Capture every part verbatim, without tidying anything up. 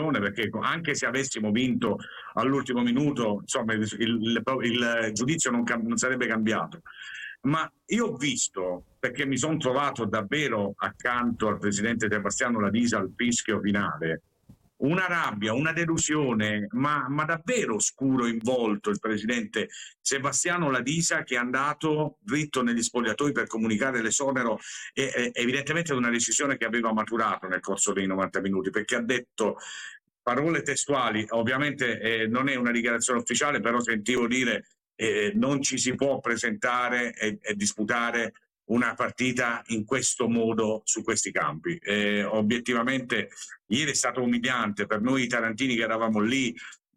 prestazione, perché anche se avessimo vinto all'ultimo minuto, insomma, il, il, il giudizio non, non sarebbe cambiato. Ma io ho visto, perché mi sono trovato davvero accanto al presidente Sebastiano Ladisa al fischio finale, una rabbia, una delusione, ma, ma davvero scuro in volto il presidente Sebastiano Ladisa, che è andato dritto negli spogliatoi per comunicare l'esonero, e, e, evidentemente una decisione che aveva maturato nel corso dei novanta minuti, perché ha detto parole testuali, ovviamente eh, non è una dichiarazione ufficiale, però sentivo dire eh, non ci si può presentare e, e disputare una partita in questo modo su questi campi. Eh, obiettivamente ieri è stato umiliante per noi tarantini che eravamo lì,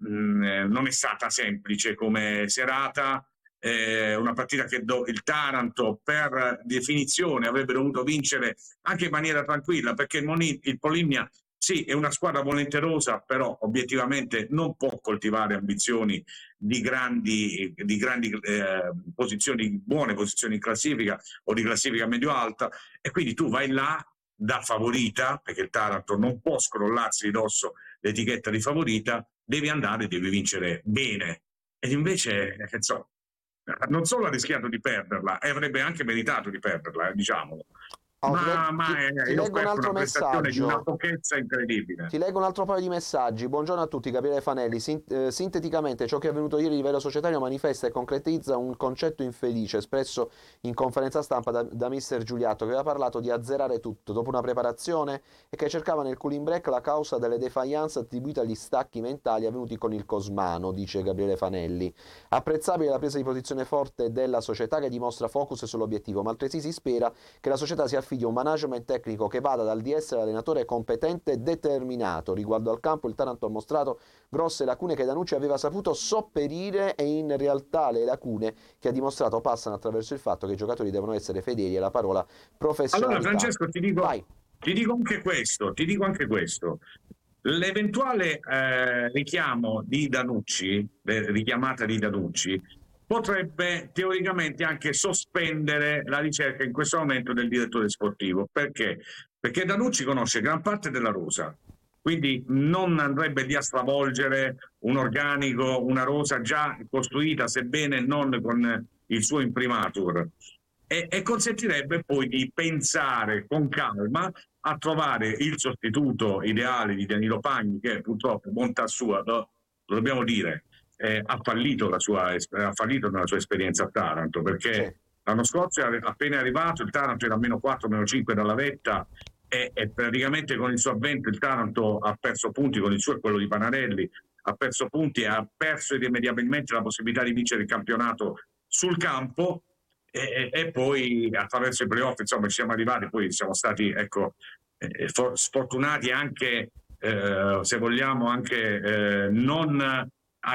mh, non è stata semplice come serata, eh, una partita che do, il Taranto per definizione avrebbe dovuto vincere anche in maniera tranquilla, perché il, Moni, il Poligna sì, è una squadra volenterosa, però obiettivamente non può coltivare ambizioni di grandi, di grandi eh, posizioni, buone posizioni in classifica o di classifica medio-alta, e quindi tu vai là da favorita, perché il Taranto non può scrollarsi di dosso l'etichetta di favorita, devi andare, devi vincere bene. Ed invece, eh, insomma, non solo ha rischiato di perderla, e avrebbe anche meritato di perderla, eh, diciamolo. Oh, ti, Ma, leg- ma ti- eh, ti io ho leggo un offerto altro una prestazione di una messaggio. pochezza incredibile. Ti leggo un altro paio di messaggi. Buongiorno a tutti, Gabriele Fanelli. Sin- eh, sinteticamente, ciò che è avvenuto ieri a livello societario manifesta e concretizza un concetto infelice espresso in conferenza stampa da, da mister Giuliatto, che aveva parlato di azzerare tutto dopo una preparazione e che cercava nel cooling break la causa delle defiance attribuite agli stacchi mentali avvenuti con il Cosmano, dice Gabriele Fanelli. Apprezzabile la presa di posizione forte della società che dimostra focus sull'obiettivo, ma altresì si spera che la società si affidi a un management tecnico che vada dal di essere allenatore competente e determinato. Riguardo al campo, il Taranto ha mostrato grosse lacune che Danucci aveva saputo sopperire, e in realtà le lacune che ha dimostrato passano attraverso il fatto che i giocatori devono essere fedeli alla parola Allora, professionalità. Francesco, ti dico, Vai. ti dico anche questo, ti dico anche questo. L'eventuale eh, richiamo di Danucci, eh, richiamata di Danucci, potrebbe teoricamente anche sospendere la ricerca in questo momento del direttore sportivo. Perché? Perché Danucci conosce gran parte della rosa, quindi non andrebbe lì a stravolgere un organico, una rosa già costruita, sebbene non con il suo imprimatur, e, e consentirebbe poi di pensare con calma a trovare il sostituto ideale di Danilo Pagni, che purtroppo, bontà sua, lo, lo dobbiamo dire, eh, ha fallito la sua, ha fallito nella sua esperienza a Taranto, Sì. perché l'anno scorso, appena arrivato, il Taranto era a meno quattro, meno cinque dalla vetta, e, e praticamente con il suo avvento il Taranto ha perso punti, con il suo e quello di Panarelli, ha perso punti e ha perso irrimediabilmente la possibilità di vincere il campionato sul campo. E, e poi attraverso i playoff, insomma, ci siamo arrivati, poi siamo stati, ecco, eh, for- sfortunati anche, eh, se vogliamo, anche eh, non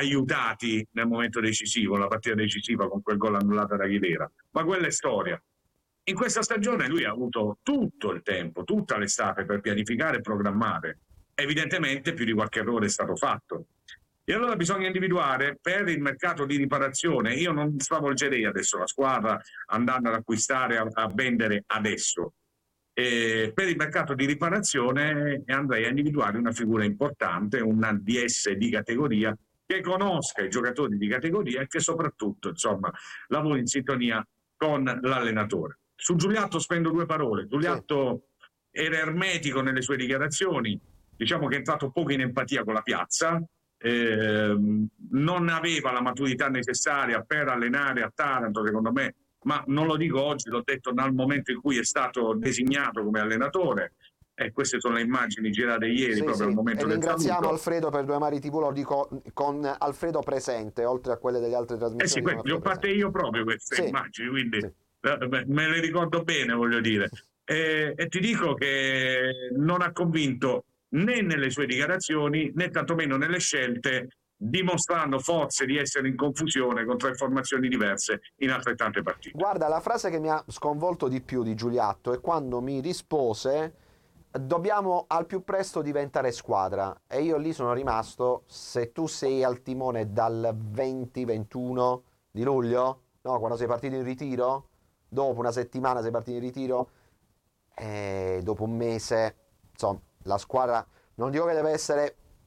aiutati nel momento decisivo, la partita decisiva con quel gol annullato da Aguilera, ma quella è storia. In questa stagione lui ha avuto tutto il tempo, tutta l'estate per pianificare e programmare. Evidentemente più di qualche errore è stato fatto. E allora bisogna individuare per il mercato di riparazione, io non stravolgerei adesso la squadra andando ad acquistare, a, a vendere adesso. E per il mercato di riparazione andrei a individuare una figura importante, una D S di categoria, che conosca i giocatori di categoria e che soprattutto, insomma, lavori in sintonia con l'allenatore. Su Giuliatto spendo due parole. Sì. Giuliatto era ermetico nelle sue dichiarazioni, diciamo che è entrato poco in empatia con la piazza, eh, non aveva la maturità necessaria per allenare a Taranto, secondo me, ma non lo dico oggi, l'ho detto dal momento in cui è stato designato come allenatore. E queste sono le immagini girate ieri, Sì, proprio al sì, e momento del ringraziamo saluto. Alfredo per Due Amari T V, lo dico con Alfredo presente, oltre a quelle delle altre Eh sì, trasmissioni con le Alfredo ho fatte presente. io proprio queste Sì, immagini, quindi sì. eh, me le ricordo bene, voglio dire. E, e ti dico che non ha convinto né nelle sue dichiarazioni né tantomeno nelle scelte, dimostrando forse di essere in confusione con tre formazioni diverse in altrettante partite. Guarda, la frase che mi ha sconvolto di più di Giuliatto è quando mi rispose: dobbiamo al più presto diventare squadra. E io lì sono rimasto: se tu sei al timone dal venti ventuno di luglio, no, quando sei partito in ritiro, dopo una settimana sei partito in ritiro, e dopo un mese, insomma, la squadra non dico che deve essere